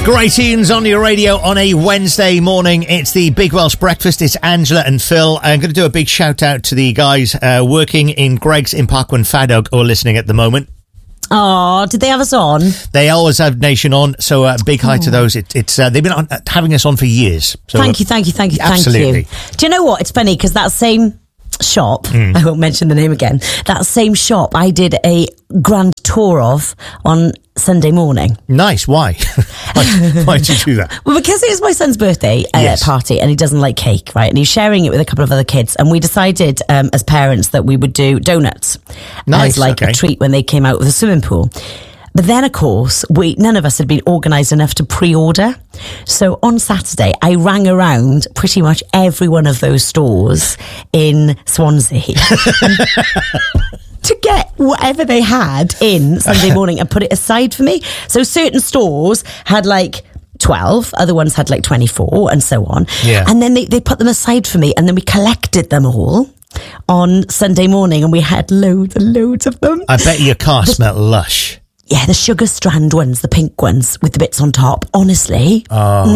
Great tunes on your radio on a Wednesday morning. It's the Big Welsh Breakfast. It's Angela and Phil. I'm going to do a big shout out to the guys working in Greggs in Parkwan Fadog who are listening at the moment. Oh, did they have us on? They always have Nation on, so big hi to those. It's they've been having us on for years. So, thank you. Absolutely. Do you know what? It's funny because that same shop, I won't mention the name again, that same shop I did a grand tour of on Sunday morning. Nice. Why? Why did you do that? Well, because it was my son's birthday party and he doesn't like cake, right? And he's sharing it with a couple of other kids. And we decided as parents that we would do donuts as like a treat when they came out of the swimming pool. But then, of course, none of us had been organised enough to pre-order. So on Saturday, I rang around pretty much every one of those stores in Swansea to get whatever they had in Sunday morning and put it aside for me. So certain stores had like 12, other ones had like 24 and so on. Yeah. And then they put them aside for me and then we collected them all on Sunday morning and we had loads and loads of them. I bet your car smelled lush. Yeah, the sugar strand ones, the pink ones with the bits on top. Honestly.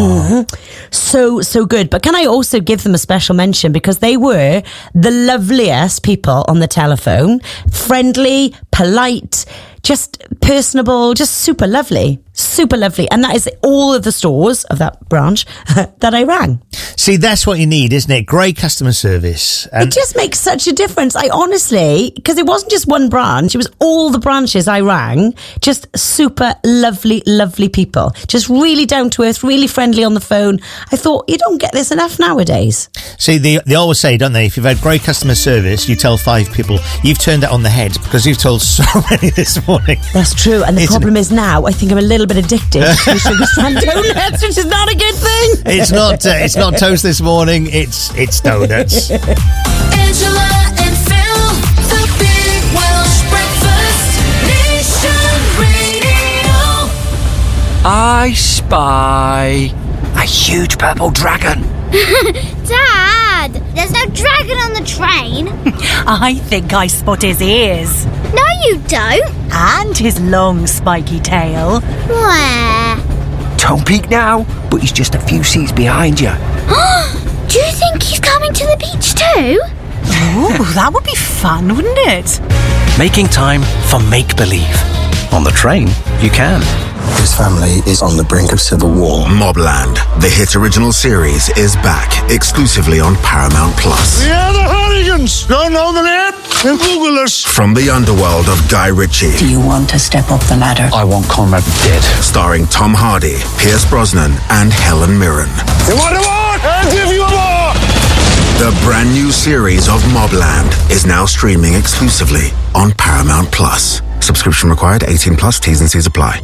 So good. But can I also give them a special mention because they were the loveliest people on the telephone. Friendly, polite, just personable, just super lovely. Super lovely. And that is all of the stores of that branch that I rang. See, that's what you need, isn't it? Great customer service. It just makes such a difference. I honestly, because it wasn't just one branch, it was all the branches I rang. Just super lovely, lovely people. Just really down to earth, really friendly on the phone. I thought, you don't get this enough nowadays. See, they always say, don't they, if you've had great customer service, you tell 5 people, you've turned it on the head because you've told so many this morning. That's true. And the problem is now, I think I'm a little bit addicted to sugar strand donuts, which is not a good thing. It's not toast this morning, it's donuts. Angela and Phil, the Big Welsh Breakfast, Nation Radio. I spy a huge purple dragon. Dad, there's no dragon on the train. I think I spot his ears. No, you don't. And his long spiky tail. Where? Don't peek now, but he's just a few seats behind you. Do you think he's coming to the beach too? Ooh, that would be fun, wouldn't it? Making time for make-believe. On the train, you can. His family is on the brink of civil war. Mobland, the hit original series, is back exclusively on Paramount+. We are the Hooligans! Don't know the name? Then Google us. From the underworld of Guy Ritchie. Do you want to step up the ladder? I want Conrad dead. Starring Tom Hardy, Pierce Brosnan, and Helen Mirren. You want a war? I'll give you a war! The brand new series of Mobland is now streaming exclusively on Paramount+. Subscription required, 18+, T's and C's apply.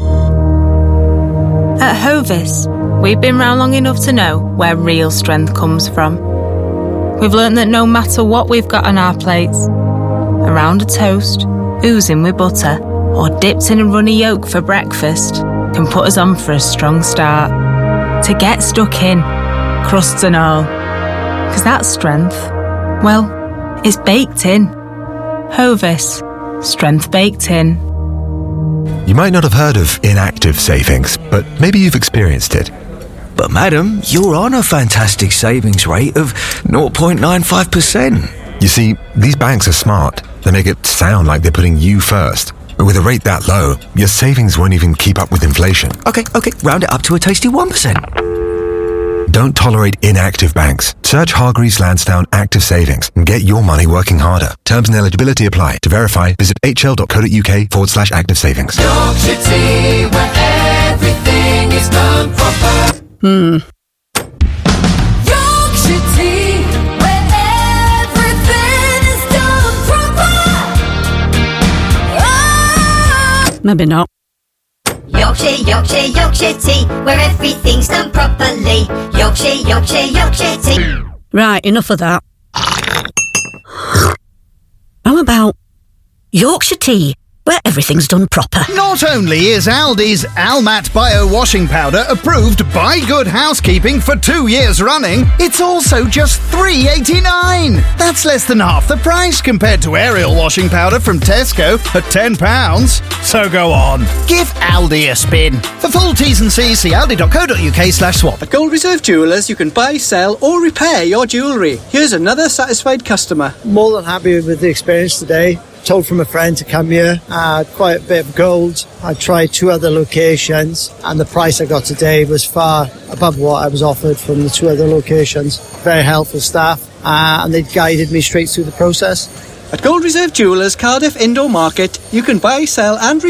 At Hovis, we've been round long enough to know where real strength comes from. We've learnt that no matter what we've got on our plates, around a toast, oozing with butter, or dipped in a runny yolk for breakfast, can put us on for a strong start. To get stuck in, crusts and all. Because that strength, well, is baked in. Hovis, strength baked in. You might not have heard of inactive savings, but maybe you've experienced it. But madam, you're on a fantastic savings rate of 0.95%. You see, these banks are smart. They make it sound like they're putting you first. But with a rate that low, your savings won't even keep up with inflation. Okay, round it up to a tasty 1%. Don't tolerate inactive banks. Search Hargreaves Lansdowne Active Savings and get your money working harder. Terms and eligibility apply. To verify, visit hl.co.uk/active savings. Yorkshire tea, where everything is done proper. Yorkshire tea, where everything is done proper. Oh! Maybe not. Yorkshire tea, where everything's done properly. Yorkshire tea. Right, enough of that. How about Yorkshire tea, where everything's done proper. Not only is Aldi's Almat Bio Washing Powder approved by Good Housekeeping for 2 years running, it's also just $3.89. That's less than half the price compared to Ariel washing powder from Tesco at £10. So go on, give Aldi a spin. For full T's and C's, see aldi.co.uk/swap. At Gold Reserve Jewellers, you can buy, sell or repair your jewellery. Here's another satisfied customer. More than happy with the experience today. Told from a friend to come here. I had quite a bit of gold. I tried 2 other locations and the price I got today was far above what I was offered from the 2 other locations. Very helpful staff and they guided me straight through the process. At Gold Reserve Jewellers, Cardiff Indoor Market, you can buy, sell and